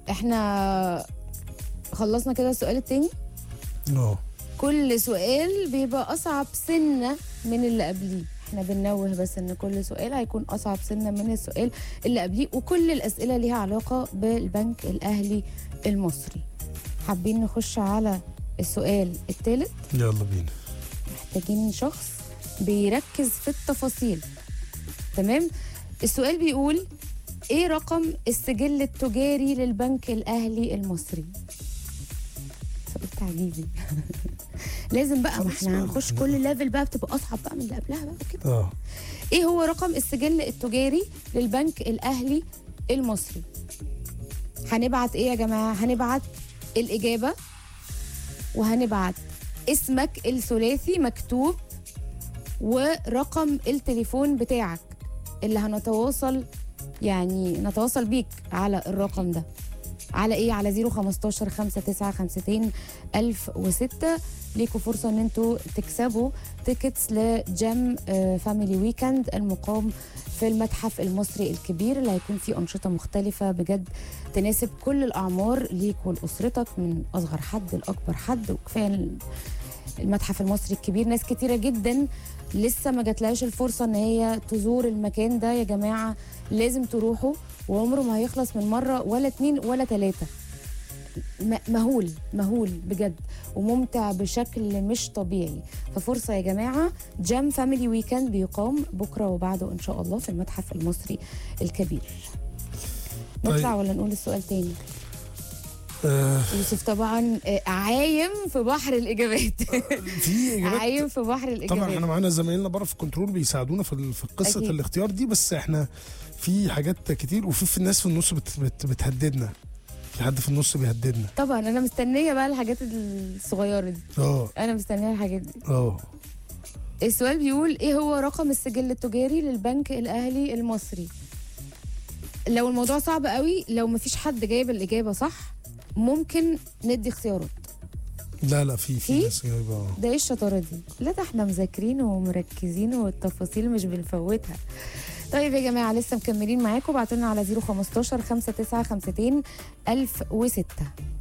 احنا خلصنا كده السؤال التاني. كل سؤال بيبقى اصعب سنه من اللي قبليه، احنا بننوه بس ان كل سؤال هيكون اصعب سنه من السؤال اللي قبليه، وكل الاسئله ليها علاقه بالبنك الاهلي المصري. حابين نخش على السؤال الثالث؟ يلا بينا. محتاجين شخص بيركز في التفاصيل. تمام. السؤال بيقول: ايه رقم السجل التجاري للبنك الاهلي المصري؟ سؤال تعجيزي. لازم بقى، ما احنا هنخش كل ليفل بقى بتبقى اصعب بقى من اللي قبلها بقى كده. ايه هو رقم السجل التجاري للبنك الاهلي المصري؟ هنبعت ايه يا جماعه؟ هنبعت الاجابه، وهنبعت اسمك الثلاثي مكتوب، ورقم التليفون بتاعك اللي نتواصل بيك على الرقم ده. على ايه؟ على 015 5952 1006. ليكوا فرصه ان انتوا تكسبوا تيكتس لجيم فاميلي ويكند المقام في المتحف المصري الكبير، اللي هيكون فيه انشطه مختلفه بجد تناسب كل الاعمار ليك ولاسرتك، من اصغر حد لاكبر حد. وكفايه المتحف المصري الكبير ناس كتيره جدا لسه ما جاتلهاش الفرصه ان هي تزور المكان ده. يا جماعه لازم تروحوا، وعمره ما هيخلص من مره ولا 2 ولا 3. مهول بجد، وممتع بشكل مش طبيعي. ففرصه يا جماعه. جام فاميلي ويكند بيقام بكره وبعده ان شاء الله في المتحف المصري الكبير. نطلع ولا نقول السؤال تاني؟ يوسف طبعا عايم في بحر الاجابات. في اجابات عايم في بحر الاجابات. طبعا احنا معانا زمايلنا بره في الكنترول بيساعدونا في قصه أكيد. الاختيار دي، بس احنا في حاجات كتير، وفي الناس في النص بتهددنا. في حد في النص بيهددنا. طبعا انا مستنيه بقى الحاجات الصغيره دي. انا مستنيه الحاجات دي. السؤال بيقول: ايه هو رقم السجل التجاري للبنك الاهلي المصري؟ لو الموضوع صعب قوي، لو مفيش حد جايب الاجابه صح، ممكن ندي اختيارات. لا في ناس جايبه. ده ايه الشطاره دي؟ لا ده احنا مذاكرين ومركزين والتفاصيل مش بنفوتها. طيب يا جماعه لسه مكملين معاكم. بعتوا لنا على 015 5952 1006.